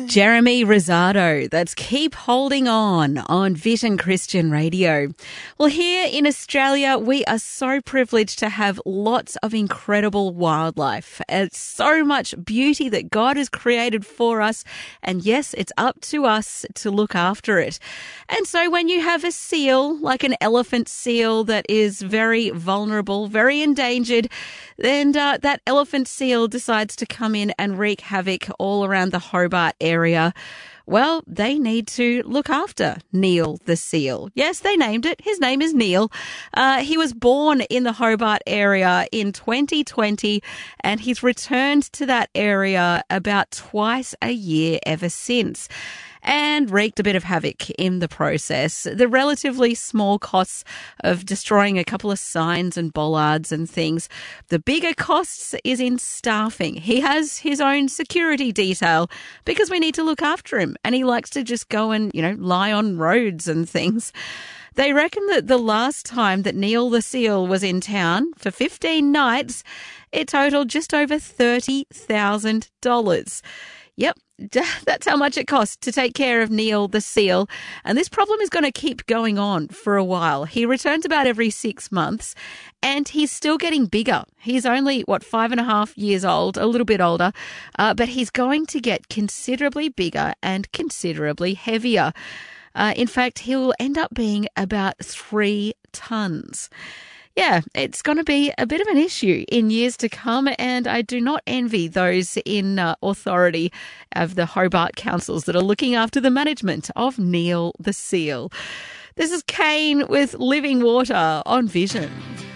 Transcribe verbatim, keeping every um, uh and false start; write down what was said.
Jeremy Rosado. That's Keep Holding On on Vision Christian Radio. Well, here in Australia, we are so privileged to have lots of incredible wildlife. It's so much beauty that God has created for us. And yes, it's up to us to look after it. And so when you have a seal, like an elephant seal that is very vulnerable, very endangered, then uh, that elephant seal decides to come in and wreak havoc all around the Hobart area. Well, they need to look after Neil the seal. Yes, they named it. His name is Neil. Uh, he was born in the Hobart area in twenty twenty, and he's returned to that area about twice a year ever since, and wreaked a bit of havoc in the process. The relatively small costs of destroying a couple of signs and bollards and things. The bigger costs is in staffing. He has his own security detail because we need to look after him, and he likes to just go and, you know, lie on roads and things. They reckon that the last time that Neil the seal was in town for fifteen nights, it totaled just over thirty thousand dollars. Yep, that's how much it costs to take care of Neil the seal. And this problem is going to keep going on for a while. He returns about every six months and he's still getting bigger. He's only, what, five and a half years old, a little bit older, uh, but he's going to get considerably bigger and considerably heavier. Uh, in fact, he'll end up being about three tons. Yeah, it's going to be a bit of an issue in years to come, and I do not envy those in uh, authority of the Hobart councils that are looking after the management of Neil the seal. This is Kane with Living Water on Vision.